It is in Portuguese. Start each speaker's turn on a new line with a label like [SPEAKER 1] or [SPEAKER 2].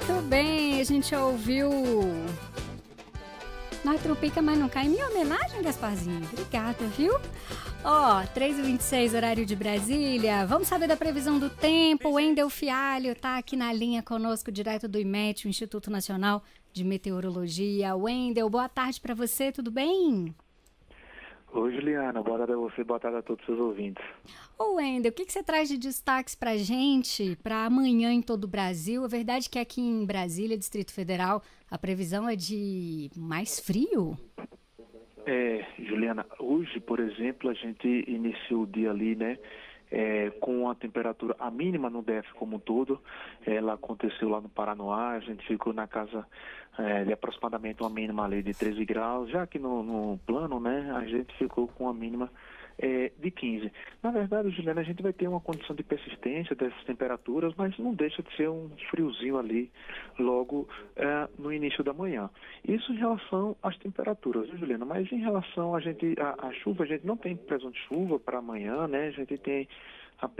[SPEAKER 1] Muito bem, a gente ouviu Nós Trupica, mas não cai. Minha homenagem, Gasparzinho. Obrigada, viu? Ó, 3h26, horário de Brasília. Vamos saber da previsão do tempo. O Wendel Fialho tá aqui na linha conosco, direto do IMET, o Instituto Nacional de Meteorologia. Wendel, boa tarde para você, tudo bem?
[SPEAKER 2] Oi, Juliana, boa tarde a você, boa tarde a todos os seus ouvintes.
[SPEAKER 1] Ô Wendel, o que você traz de destaques pra gente, para amanhã em todo o Brasil? É verdade que aqui em Brasília, Distrito Federal, a previsão é de mais frio?
[SPEAKER 2] Juliana, hoje, por exemplo, a gente iniciou o dia ali, né, com a temperatura, a mínima no DF como um todo, ela aconteceu lá no Paranoá, a gente ficou na casa de aproximadamente uma mínima ali de 13 graus, já que no plano, né, a gente ficou com a mínima de 15. Na verdade, Juliana, a gente vai ter uma condição de persistência dessas temperaturas, mas não deixa de ser um friozinho ali logo no início da manhã. Isso em relação às temperaturas, viu, Juliana? Mas em relação a chuva, a gente não tem previsão de chuva para amanhã, né? A gente tem